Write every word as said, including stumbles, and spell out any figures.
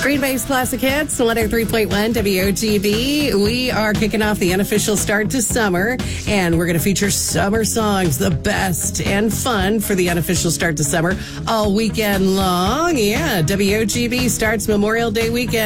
Green Bay's Classic Hits, one oh three point one W O G B. We are kicking off the unofficial start to summer, and we're going to feature summer songs, the best and fun for the unofficial start to summer all weekend long. Yeah, W O G B starts Memorial Day weekend.